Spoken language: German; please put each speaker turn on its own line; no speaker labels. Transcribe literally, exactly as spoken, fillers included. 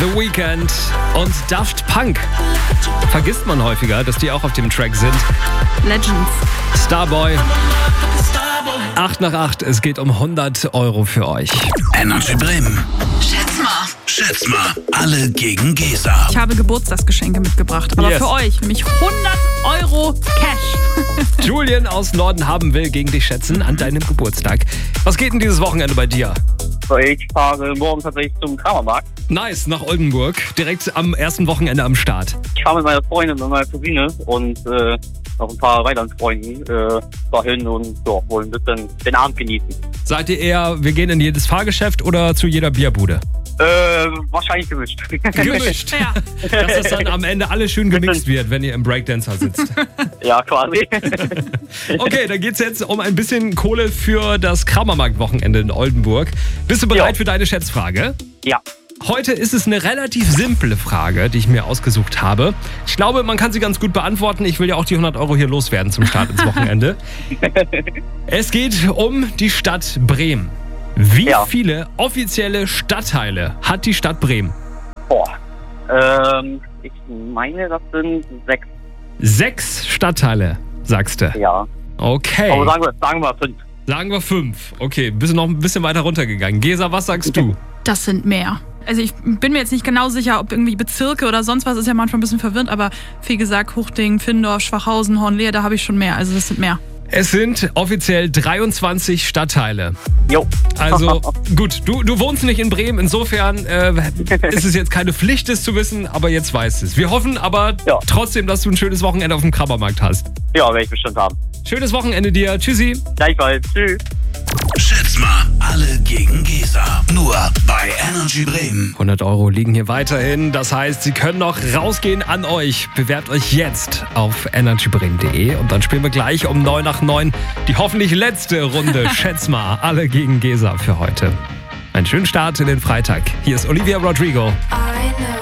The Weeknd und Daft Punk. Vergisst man häufiger, dass die auch auf dem Track sind.
Legends.
Starboy. acht nach acht, es geht um hundert Euro für euch.
Energy Bremen.
Schätz mal.
Schätz mal, alle gegen Gesa.
Ich habe Geburtstagsgeschenke mitgebracht, aber
Yes.
für euch, nämlich hundert Euro Cash.
Julian aus Norden haben will gegen dich schätzen an deinem Geburtstag. Was geht denn dieses Wochenende bei dir?
Ich fahre morgen tatsächlich zum Kramermarkt.
Nice, nach Oldenburg. Direkt am ersten Wochenende am Start.
Ich fahre mit meiner Freundin und meiner Cousine und äh, noch ein paar weiteren Freunden äh, dahin und ja, wollen ein bisschen den Abend genießen.
Seid ihr eher, wir gehen in jedes Fahrgeschäft oder zu jeder Bierbude?
Äh, wahrscheinlich gemischt.
Gemischt.
Ja.
Dass das dann am Ende alles schön gemixt wird, wenn ihr im Breakdancer sitzt.
Ja, quasi.
Okay, dann geht's jetzt um ein bisschen Kohle für das Kramermarkt-Wochenende in Oldenburg. Bist du bereit
Ja.
für deine Schätzfrage?
Ja.
Heute ist es eine relativ simple Frage, die ich mir ausgesucht habe. Ich glaube, man kann sie ganz gut beantworten. Ich will ja auch die hundert Euro hier loswerden zum Start ins Wochenende. Es geht um die Stadt Bremen. Wie
Ja.
viele offizielle Stadtteile hat die Stadt Bremen?
Boah. Ähm, ich meine, das sind sechs.
Sechs Stadtteile, sagst du.
Ja.
Okay.
Aber sagen wir, sagen wir fünf.
Sagen wir fünf. Okay, bist du noch ein bisschen weiter runtergegangen. Gesa, was sagst du?
Das sind mehr. Also ich bin mir jetzt nicht genau sicher, ob irgendwie Bezirke oder sonst was, ist ja manchmal ein bisschen verwirrend, aber wie gesagt, Huchting, Findorf, Schwachhausen, Hornlehe, da habe ich schon mehr. Also das sind mehr.
Es sind offiziell dreiundzwanzig Stadtteile.
Jo.
Also gut, du, du wohnst nicht in Bremen, insofern äh, ist es jetzt keine Pflicht, es zu wissen, aber jetzt weißt du es. Wir hoffen aber
Ja.
trotzdem, dass du ein schönes Wochenende auf dem Kramermarkt hast.
Ja, werde ich bestimmt haben.
Schönes Wochenende dir. Tschüssi.
Gleichfalls. Tschüss.
Schätz mal, alle gegen Gesa. Nur bei Energy Bremen.
hundert Euro liegen hier weiterhin. Das heißt, sie können noch rausgehen an euch. Bewerbt euch jetzt auf energybremen punkt de und dann spielen wir gleich um neun nach neun die hoffentlich letzte Runde. Schätz mal, alle gegen Gesa für heute. Einen schönen Start in den Freitag. Hier ist Olivia Rodrigo.
I know